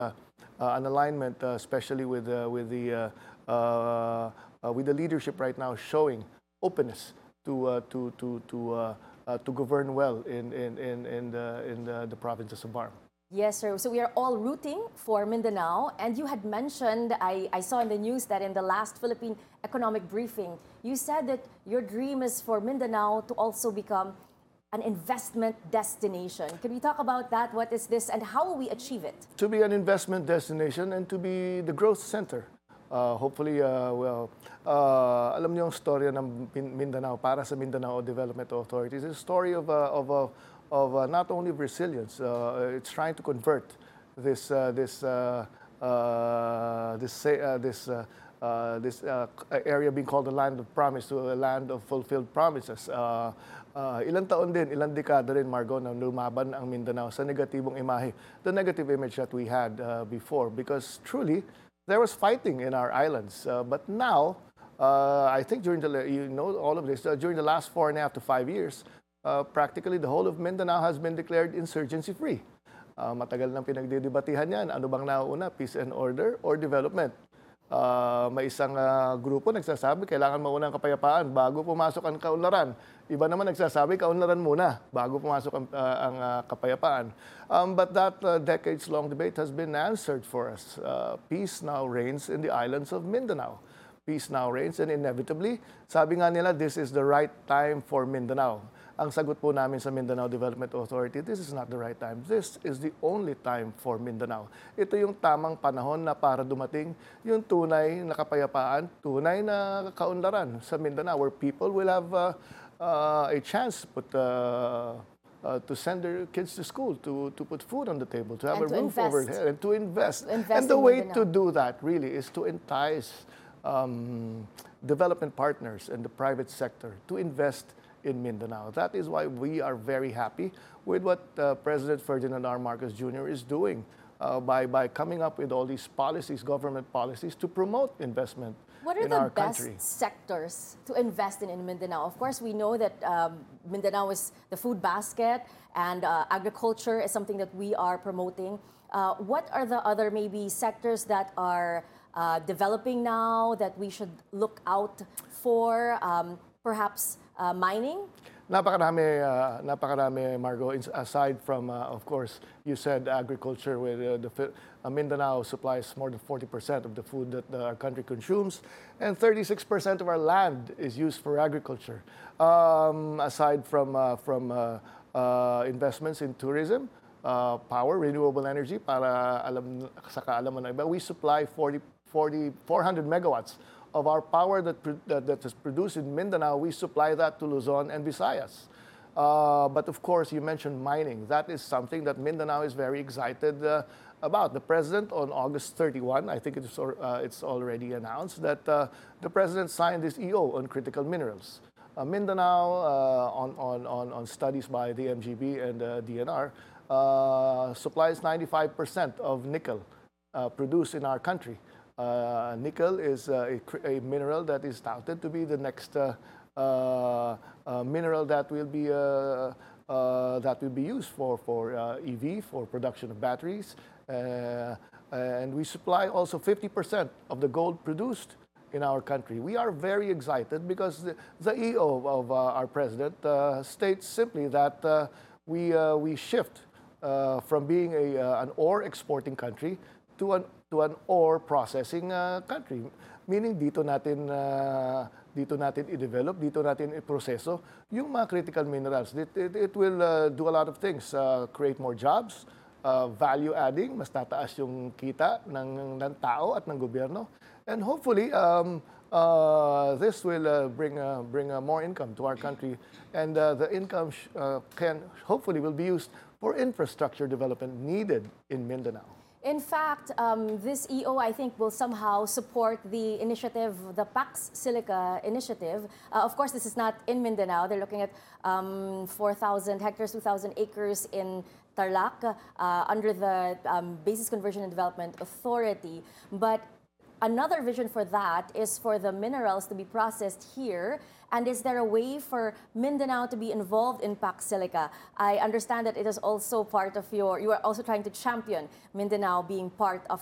an alignment, especially with the leadership right now showing openness to govern well in the province of Samar. Yes, sir. So we are all rooting for Mindanao. And you had mentioned, I saw in the news that in the last Philippine economic briefing, you said that your dream is for Mindanao to also become an investment destination. Can we talk about that? What is this and how will we achieve it? To be an investment destination and to be the growth center. Hopefully, alam niyo ang storya ng Mindanao para sa Mindanao Development Authority. It's a story of not only resilience. It's trying to convert this area being called the land of promise to a land of fulfilled promises. Ilang taon din, ilang dekada rin, Margo, na lumaban ang Mindanao sa negatibong imahe, the negative image that we had before, because truly there was fighting in our islands. But now, I think during all of this, during the last 4.5 to 5 years, practically the whole of Mindanao has been declared insurgency-free. Matagal nang pinagdidebatihan yan. Ano bang nauna, peace and order or development? May isang grupo nagsasabi, kailangan mauna ang kapayapaan bago pumasok ang kaunlaran. Iba naman nagsasabi, kaunlaran muna bago pumasok ang kapayapaan. But that decades-long debate has been answered for us. Peace now reigns in the islands of Mindanao. Peace now reigns, and inevitably, sabi nga nila, this is the right time for Mindanao. Ang sagot po namin sa Mindanao Development Authority, this is not the right time. This is the only time for Mindanao. Ito yung tamang panahon na para dumating yung tunay na kapayapaan, tunay na kaunlaran sa Mindanao, where people will have a chance to send their kids to school, to put food on the table, to have a roof over their head, and to invest. And the way to do that really is to entice development partners and the private sector to invest in Mindanao. That is why we are very happy with what President Ferdinand R. Marcos Jr. is doing by coming up with all these policies, government policies, to promote investment in our country. What are the best sectors to invest in Mindanao? Of course, we know that Mindanao is the food basket, and agriculture is something that we are promoting. What are the other maybe sectors that are developing now that we should look out for? Perhaps mining? Napakarami, Margo. Aside from, of course, you said agriculture, where Mindanao supplies more than 40% of the food that our country consumes, and 36% of our land is used for agriculture. Aside from investments in tourism, power, renewable energy, para sa kaalaman ng iba, we supply 400 megawatts of our power that is produced in Mindanao. We supply that to Luzon and Visayas. But of course, you mentioned mining. That is something that Mindanao is very excited about. The President on August 31, I think it's already announced, that the President signed this EO on critical minerals. Mindanao, on studies by the MGB and DNR, supplies 95% of nickel produced in our country. Nickel is a mineral that is touted to be the next mineral that will be used for EV, for production of batteries, and we supply also 50% of the gold produced in our country. We are very excited because the EO of our president states simply that we shift from being an ore exporting country to an ore processing country. Meaning dito natin i-develop, dito natin i-proseso yung mga critical minerals. It will do a lot of things, create more jobs, value adding, mas tataas yung kita ng tao at ng gobyerno. And hopefully, this will bring more income to our country. And the income will be used for infrastructure development needed in Mindanao. In fact, this EO, I think, will somehow support the initiative, the Pax Silica initiative. Of course, this is not in Mindanao. They're looking at 4,000 hectares, 2,000 acres in Tarlac under the Basis Conversion and Development Authority. But another vision for that is for the minerals to be processed here. And is there a way for Mindanao to be involved in Pac Silica? I understand that it is also part of you are also trying to champion Mindanao being part of